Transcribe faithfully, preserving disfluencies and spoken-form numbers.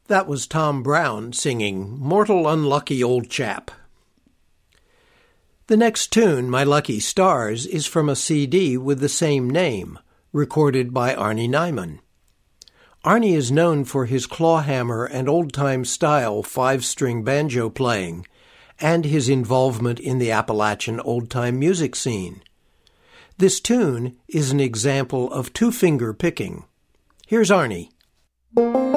That was Tom Brown singing Mortal Unlucky Old Chap. The next tune, My Lucky Stars, is from a C D with the same name, recorded by Arnie Nyman. Arnie is known for his clawhammer and old-time style five-string banjo playing, and his involvement in the Appalachian old-time music scene. This tune is an example of two-finger picking. Here's Arnie.